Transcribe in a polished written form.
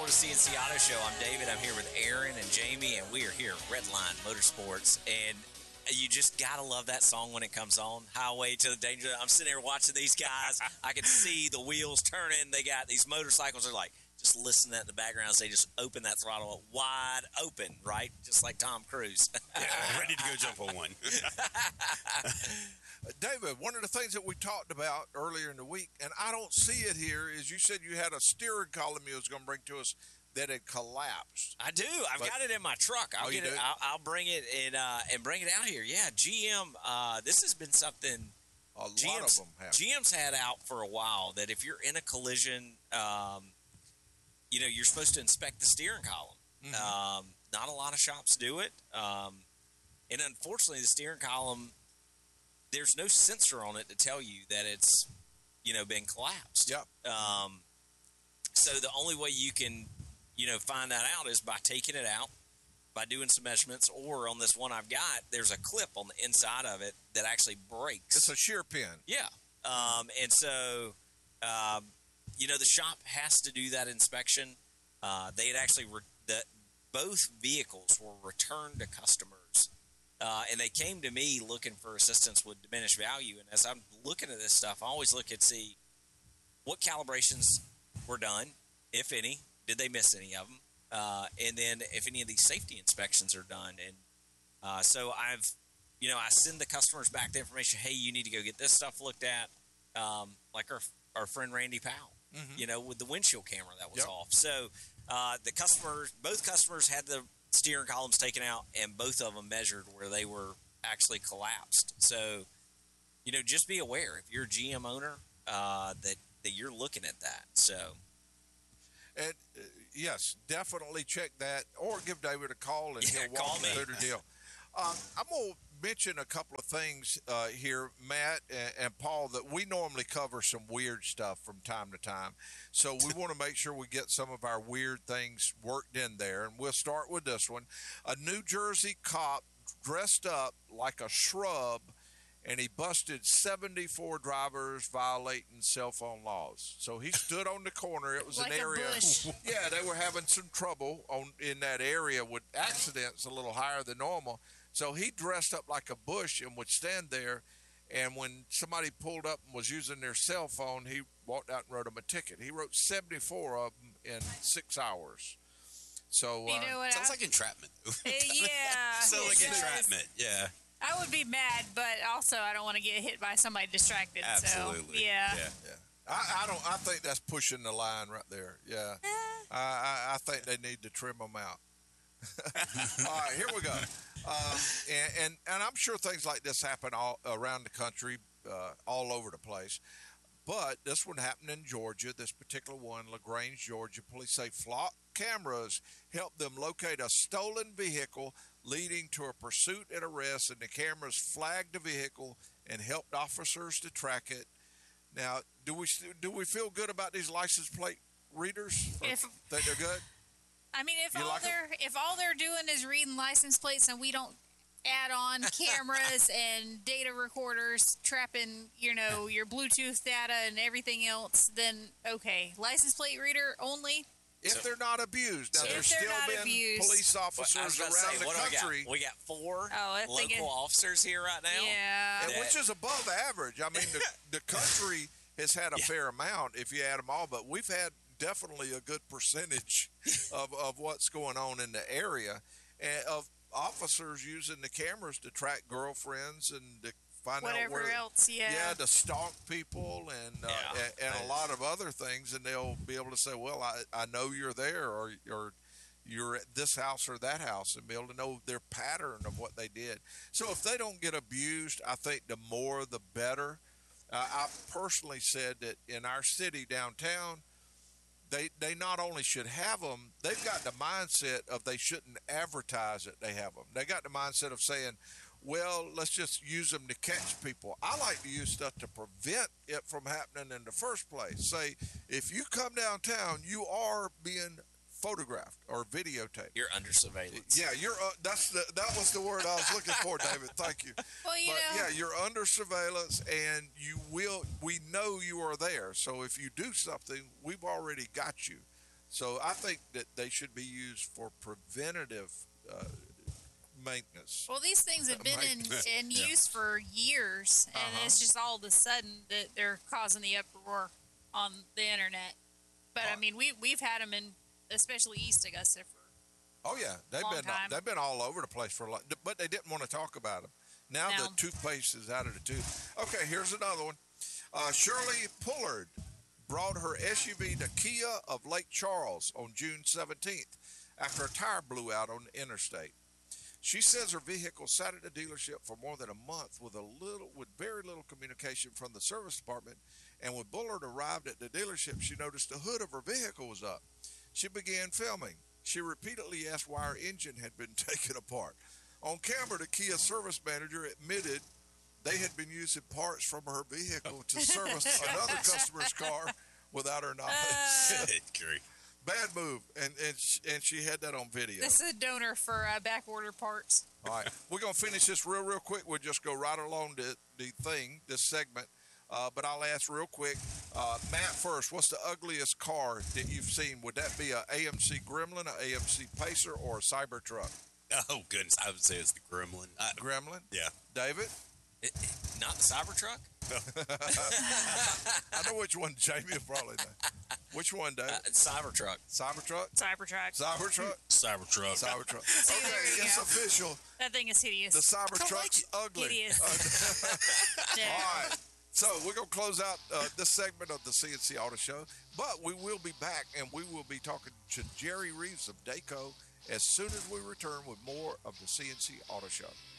welcome to CNC Auto Show. I'm David. I'm here with Aaron and Jamie, and we are here at Redline Motorsports. And you just got to love that song when it comes on, Highway to the Danger. I'm sitting here watching these guys. I can see the wheels turning. They got these motorcycles. They're like, just listen to that in the background. They just open that throttle up wide open, right? Just like Tom Cruise. Yeah, ready to go jump on one. David, one of the things that we talked about earlier in the week, and I don't see it here, is you said you had a steering column you was going to bring to us that had collapsed. I do. I've got it in my truck. I'll get it. I'll bring it and bring it out here. Yeah, GM. This has been something. A lot of them have. GM's had out for a while. That if you're in a collision, you're supposed to inspect the steering column. Mm-hmm. Not a lot of shops do it, and unfortunately, the steering column. There's no sensor on it to tell you that it's, been collapsed. Yep. So the only way you can, find that out is by taking it out, by doing some measurements, or on this one I've got, there's a clip on the inside of it that actually breaks. It's a shear pin. Yeah. And so, the shop has to do that inspection. They had actually, both vehicles were returned to customers. And they came to me looking for assistance with diminished value. And as I'm looking at this stuff, I always look at see what calibrations were done, if any. Did they miss any of them? And then if any of these safety inspections are done. And so I send the customers back the information. Hey, you need to go get this stuff looked at. Like our friend Randy Powell, with the windshield camera that was off. So both customers had the steering columns taken out, and both of them measured where they were actually collapsed. So, just be aware if you're a GM owner that you're looking at that. So, and yes, definitely check that, or give David a call and he'll walk you through the deal. I'm going to mention a couple of things here, Matt and Paul, that we normally cover some weird stuff from time to time. So we want to make sure we get some of our weird things worked in there. And we'll start with this one. A New Jersey cop dressed up like a shrub, and he busted 74 drivers violating cell phone laws. So he stood on the corner. It was like an area. A bush. Yeah, they were having some trouble in that area with accidents a little higher than normal. So he dressed up like a bush and would stand there, and when somebody pulled up and was using their cell phone, he walked out and wrote them a ticket. He wrote 74 of them in 6 hours. So sounds like entrapment. Yeah. Sounds like entrapment. Yeah. I would be mad, but also I don't want to get hit by somebody distracted. Absolutely. So, yeah. I think that's pushing the line right there. Yeah. I think they need to trim them out. All right, here we go. And I'm sure things like this happen all around the country, all over the place. But this one happened in Georgia, this particular one, LaGrange, Georgia. Police say flock cameras helped them locate a stolen vehicle, leading to a pursuit and arrest, and the cameras flagged the vehicle and helped officers to track it. Now, do we feel good about these license plate readers? Think they're good? I mean, if all they're doing is reading license plates and we don't add on cameras and data recorders trapping, your Bluetooth data and everything else, then okay. License plate reader only. If they're not abused. Now, there's still been police officers around the country. We got 4 local officers here right now. Yeah. Which is above average. I mean, the country has had a fair amount if you add them all, but we've had definitely a good percentage of what's going on in the area, and of officers using the cameras to track girlfriends and to find whatever out where else, to stalk people and a lot of other things, and they'll be able to say, well, I know you're there, or you're at this house or that house, and be able to know their pattern of what they did. So if they don't get abused, I think the more the better. I personally said that in our city downtown, they not only should have them, they've got the mindset of they shouldn't advertise that they have them. They got the mindset of saying, well, let's just use them to catch people. I like to use stuff to prevent it from happening in the first place. Say, if you come downtown, you are being photographed or videotaped. You're under surveillance. Yeah, that was the word I was looking for, David. Thank you. Well, you're under surveillance, and we know you are there. So if you do something, we've already got you. So I think that they should be used for preventative maintenance. Well, these things have been in use for years, and it's just all of a sudden that they're causing the uproar on the internet. But I mean, we've had them in, especially East Augusta, for Oh yeah, they've been all over the place for a lot, but they didn't want to talk about them. Now the toothpaste is out of the tube. Okay, here's another one. Shirley Pullard brought her SUV to Kia of Lake Charles on June 17th after a tire blew out on the interstate. She says her vehicle sat at the dealership for more than a month with very little communication from the service department, and when Bullard arrived at the dealership, she noticed the hood of her vehicle was up. She began filming. She repeatedly asked why her engine had been taken apart. On camera, the Kia service manager admitted they had been using parts from her vehicle to service another customer's car without her knowledge. Bad move, and she had that on video. This is a donor for back order parts. All right, we're going to finish this real quick. We'll just go right along this segment. But I'll ask real quick. Matt first, what's the ugliest car that you've seen? Would that be a AMC Gremlin, a AMC Pacer, or a Cybertruck? Oh, goodness. I would say it's the Gremlin. Gremlin? Yeah. David? Not the Cybertruck? I know which one Jamie will probably know. Which one, David? Cybertruck. Cybertruck? Cybertruck. Cybertruck? Cybertruck. Cybertruck. See, Okay, it's official. That thing is hideous. The Cybertruck's ugly. Hideous. All right. So we're going to close out this segment of the CNC Auto Show, but we will be back, and we will be talking to Jerry Reeves of Dayco as soon as we return with more of the CNC Auto Show.